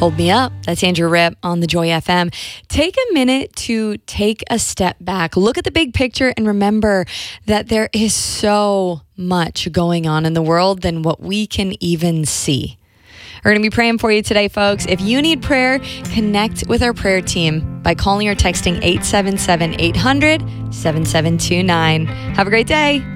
Hold Me Up. That's Andrew Ripp on the Joy FM. Take a minute to take a step back. Look at the big picture and remember that there is so much going on in the world than what we can even see. We're going to be praying for you today, folks. If you need prayer, connect with our prayer team by calling or texting 877-800-7729. Have a great day.